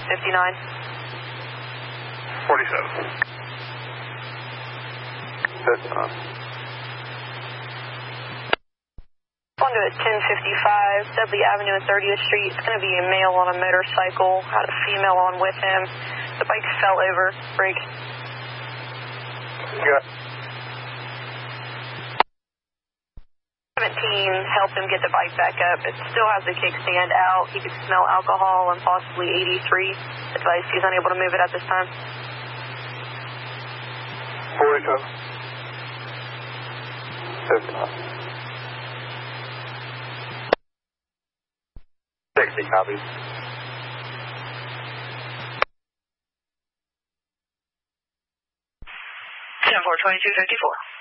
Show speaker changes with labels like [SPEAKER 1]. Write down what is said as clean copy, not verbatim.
[SPEAKER 1] 59.
[SPEAKER 2] 47. 59.
[SPEAKER 1] On to 1055 Dudley Avenue and 30th Street. It's going to be a male on a motorcycle. Had a female on with him. The bike fell over. Break.
[SPEAKER 2] Yeah.
[SPEAKER 1] 17 helped him get the bike back up. It still has the kickstand out. He could smell alcohol and possibly 83. Advice he's unable to move it at this time.
[SPEAKER 2] 47. 59. 60 copies.
[SPEAKER 1] 10-4, 2254.